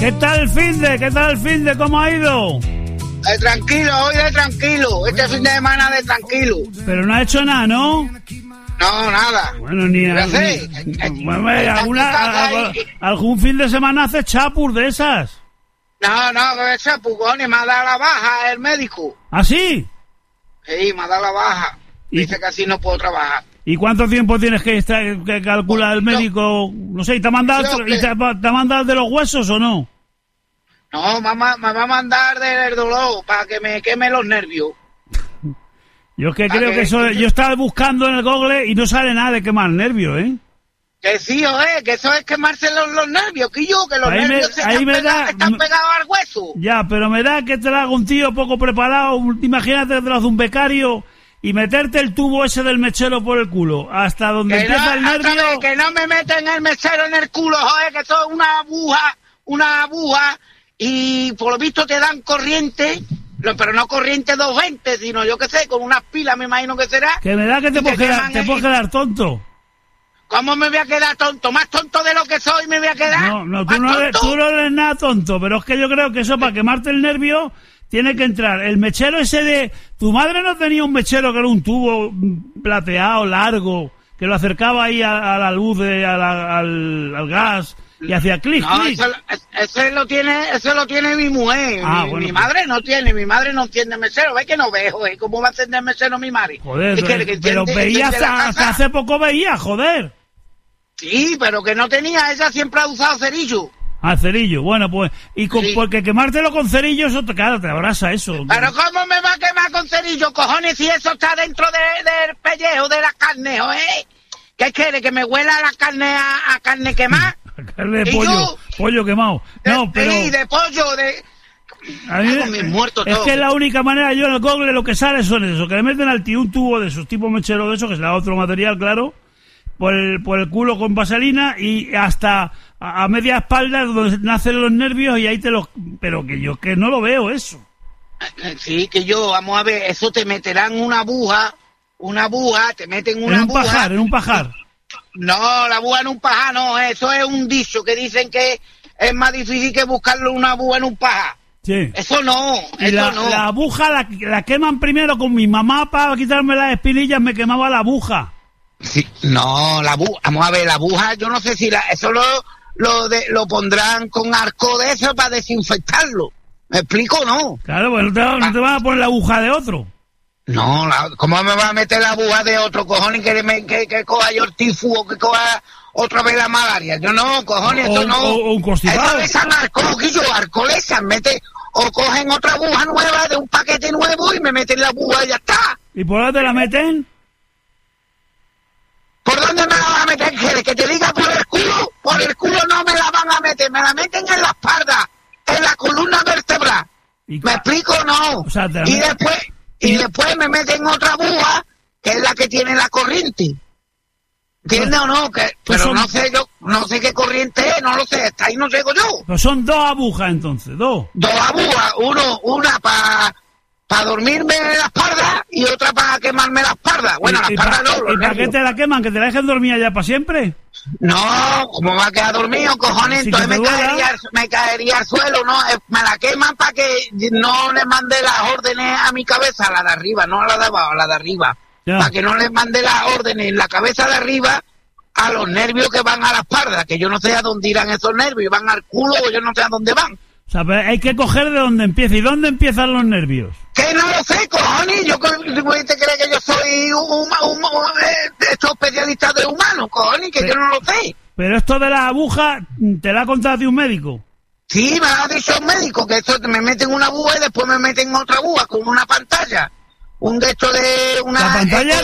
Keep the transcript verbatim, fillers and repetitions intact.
¿Qué tal el fin de? ¿Qué tal el fin de? ¿Cómo ha ido? De tranquilo, hoy de tranquilo. Este fin de semana de tranquilo. Pero no ha hecho nada, ¿no? No, nada. Bueno, ni... ni bueno, alguna, ¿algún fin de semana hace chapur de esas? No, no, que de chapur, cojones, me ha dado la baja el médico. ¿Ah, sí? Sí, me ha dado la baja. Dice que así no puedo trabajar. ¿Y cuánto tiempo tienes que, estar, que calcular el médico? No sé, ¿y te ha mandado, ¿y te, te ha mandado de los huesos o no? No, mamá, me va a mandar del dolor para que me queme los nervios. Yo es que creo que, que eso... Yo estaba buscando en el Google y no sale nada de quemar nervios, ¿eh? Que sí, oye, que eso es quemarse los, los nervios, que yo, que los ahí nervios me, se están, pega, da, están pegados al hueso. Ya, pero me da que te lo haga un tío poco preparado. Imagínate que te lo hace un becario y meterte el tubo ese del mechero por el culo, hasta donde que empieza no, el nervio... Vez, que no me meten el mechero en el culo, joder, que eso es una aguja, una aguja, y por lo visto te dan corriente... No, pero no corriente doscientos veinte, sino yo qué sé, con unas pilas me imagino que será. Que me da que te puedes quedar, te puedes quedar tonto. ¿Cómo me voy a quedar tonto? ¿Más tonto de lo que soy me voy a quedar? No, no, tú no, eres, tú no eres nada tonto, pero es que yo creo que eso para quemarte el nervio tiene que entrar. El mechero ese de... Tu madre no tenía un mechero que era un tubo plateado, largo, que lo acercaba ahí a, a la luz, de, a la, al, al gas... Y hacía clic, no, clic. Eso, ese lo tiene, eso lo tiene mi mujer. Ah, mi, bueno, mi pues. madre no tiene, mi madre no entiende mesero. ¿Ves que no ve, joder? ¿Cómo va a entender mesero mi madre? Joder, es que, que, pero entiende, veía hasta, hasta hace poco veía, joder. Sí, pero que no tenía, ella siempre ha usado cerillo. Ah, cerillo, bueno, pues, y con, sí. Porque quemártelo con cerillo, eso te, claro, te abrasa eso. Pero ¿cómo me va a quemar con cerillo, cojones, si eso está dentro de, del pellejo de la carne, joder? ¿Qué quiere, que me huela la carne a, a carne quemada? Carne de pollo, yo, pollo quemado. No, de, pero... Sí, de pollo, de... A mí, es todo. Que la única manera, yo en el Google lo que sale son eso, que le meten al tío un tubo de esos, tipo mechero de esos, que será otro material, claro, por el, por el culo con vaselina y hasta a, a media espalda donde nacen los nervios y ahí te los... Pero que yo que no lo veo eso. Sí, que yo, vamos a ver, eso te meterán una aguja, una aguja, te meten una aguja... En un aguja, pajar, en un pajar. No, la aguja en un pajar no, eso es un dicho que dicen que es más difícil que buscarlo una aguja en un pajar. Sí. Eso no, eso la, no. La aguja la, la queman primero con mi mamá para quitarme las espinillas, me quemaba la aguja. Sí, no, la aguja, vamos a ver, la aguja, yo no sé si la, eso lo, lo, de, lo pondrán con arco de eso para desinfectarlo. ¿Me explico o no? Claro, pues no te, no te van a poner la aguja de otro. No, la, ¿cómo me va a meter la aguja de otro, cojones, que, me, que, que coja yo el tifus o que coja otra vez la malaria? Yo no, cojones, o, esto no. O, o un constipado. Eso besan alcohol, que yo, alcohol esa, mete, o cogen otra aguja nueva de un paquete nuevo y me meten la aguja y ya está. ¿Y por dónde la meten? ¿Por dónde me la van a meter? ¿Quieres que te diga por el culo? Por el culo no me la van a meter, me la meten en la espalda, en la columna vertebral. ¿Me explico o no? O sea, y después... Y después me meten otra aguja, que es la que tiene la corriente. ¿Entiendes o no? Que, pero son... no sé yo, no sé qué corriente es, no lo sé, está ahí no llego yo. Pero son dos agujas entonces, dos. Dos agujas, uno, una para pa dormirme en la espalda y otra para quemarme la espalda. Bueno, la espalda no. ¿Y para qué te la queman? ¿Que te la dejen dormir allá para siempre? No, ¿cómo va a quedar dormido, cojones? Si Entonces me caería, me caería al suelo, ¿no? Me la queman para que no le mande las órdenes a mi cabeza, a la de arriba, no a la de abajo, a la de arriba. Ya. Para que no le mande las órdenes en la cabeza de arriba a los nervios que van a la espalda, que yo no sé a dónde irán esos nervios, van al culo o yo no sé a dónde van. O sea, pero hay que coger de donde empieza. ¿Y dónde empiezan los nervios? Que no lo sé, cojones. Yo te crees que yo soy un, un, un, un estos especialistas de humanos, cojones, que pero, yo no lo sé. Pero esto de la aguja, ¿te la ha contado de un médico? Sí, me lo ha dicho un médico, que esto me meten una aguja y después me meten otra aguja con una pantalla. Un de estos de una... ¿La pantalla?